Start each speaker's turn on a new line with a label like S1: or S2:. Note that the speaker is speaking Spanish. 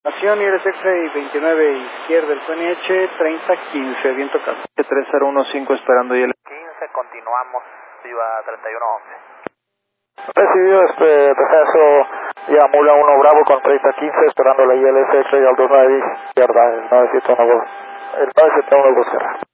S1: Nación ILS X-Ray 29 izquierda, el PNH 3015, viento CAS.
S2: 3015 esperando ILS.
S3: 15, continuamos, viva 3111.
S2: Recibido descenso ya Mula 1 Bravo con 3015 esperando la ILS X-Ray al 29 izquierda, el 971 Sierra.